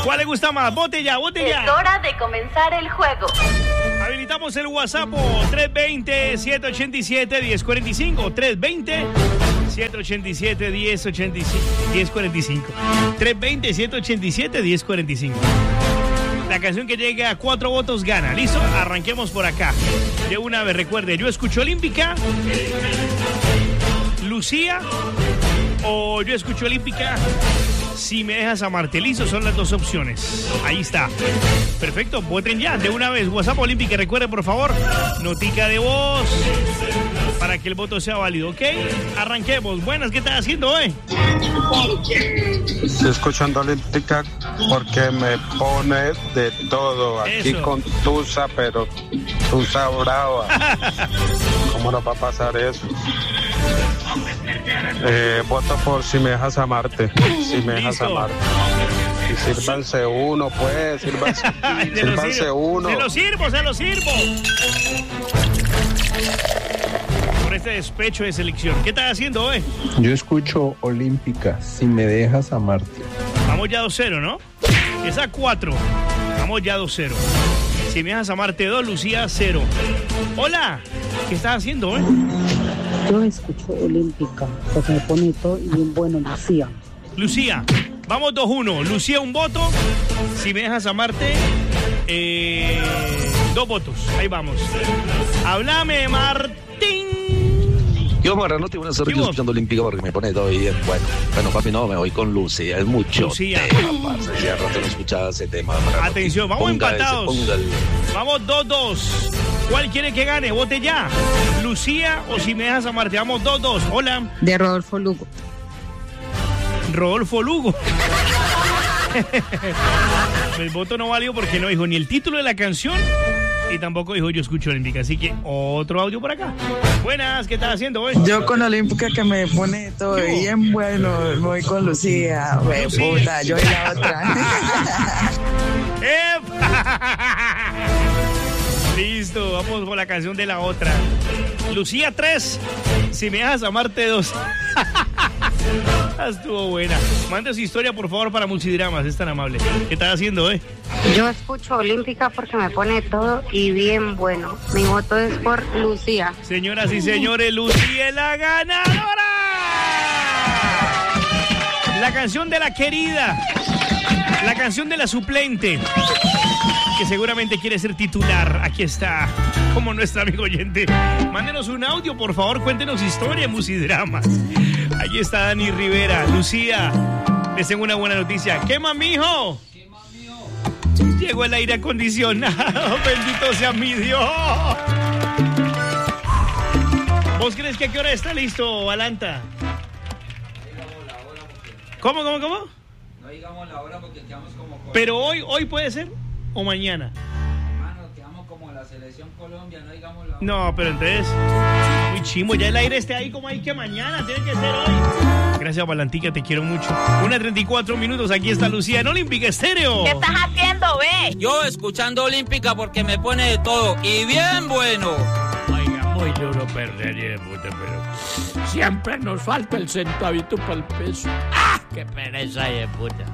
¿Cuál le gusta más? Vote ya, vote ya. Es hora de comenzar el juego. Habilitamos el WhatsApp 320-787-1045. 320-787-1045. 320-787-1045. La canción que llegue a 4 votos gana. ¿Listo? Arranquemos por acá. De una vez, recuerde, yo escucho Olímpica, Lucía, o yo escucho Olímpica, Si me dejas amarte. Listo, son las dos opciones. Ahí está. Perfecto, voten ya. De una vez, WhatsApp Olímpica. Recuerde, por favor, notica de voz para que el voto sea válido, ¿ok? Arranquemos. Buenas, ¿qué estás haciendo hoy? Estoy escuchando Olímpica porque me pone de todo. Aquí Eso. con Tusa, pero Tusa brava. ¿Cómo no va a pasar eso? Voto por Si me dejas amarte. Si me dejas Listo. amarte. Y sírvanse uno, pues. Sírvanse uno. Se lo sirvo. Por este despecho de selección. ¿Qué estás haciendo hoy? Yo escucho Olímpica, Si me dejas amarte. Vamos ya 2-0, ¿no? Esa 4. Vamos ya 2-0. Si me dejas amarte 2, Lucía 0. Hola. ¿Qué estás haciendo hoy? Yo escucho Olímpica, porque me pone todo y bien bueno, Lucía. Lucía, vamos 2-1. Lucía, un voto. Si me dejas amarte, 2 votos. Ahí vamos. Háblame, Martín. Yo, Marranote, buenas tardes, escuchando Olímpica porque me pone todo bien. Bueno, papi, no, me voy con Lucía. Es mucho Lucía. tema, parce. Ya rato no escuchaba ese tema, Marranote. Atención, vamos empatados. Póngale. Vamos 2-2. ¿Cuál quiere que gane? Vote ya. Lucía o Si me dejas amarte. Vamos 2-2. Hola. De Rodolfo Lugo. Rodolfo Lugo. El voto no valió porque no dijo ni el título de la canción y tampoco dijo yo escucho Olímpica. Así que otro audio por acá. Buenas, ¿qué estás haciendo hoy? Yo con Olímpica que me pone todo bien bueno, voy con Lucía, puta, yo y la otra. Listo, vamos con la canción de la otra. Lucía 3, Si me dejas amarte 2. Estuvo buena. Mande su historia, por favor, para Multidramas, es tan amable. ¿Qué estás haciendo, Yo escucho Olímpica porque me pone todo y bien bueno. Mi voto es por Lucía. Señoras y señores, Lucía es la ganadora. La canción de la querida. La canción de la suplente. Que seguramente quiere ser titular. Aquí está, como nuestro amigo oyente. Mándenos un audio, por favor. Cuéntenos historia, Musidramas. Allí está Dani Rivera. Lucía, les tengo una buena noticia. ¿Quema, mijo? Llegó el aire acondicionado. Bendito sea mi Dios. ¿Vos crees que a qué hora está listo, Alanta? ¿Cómo? No digamos la hora porque quedamos como... Pero hoy puede ser o mañana. Hermano, quedamos como la selección Colombia, no digamos la hora. No, pero entonces, muy chimo, ya el aire esté ahí como hay que mañana, tiene que ser hoy. Gracias, Valentica, te quiero mucho. 1:34, aquí está Lucía en Olímpica Estéreo. ¿Qué estás haciendo, ve? Yo escuchando Olímpica porque me pone de todo y bien bueno. Oiga, muy duro perder, puta, pero siempre nos falta el centavito para el peso. ¡Ah! ¡Qué pereza, puta!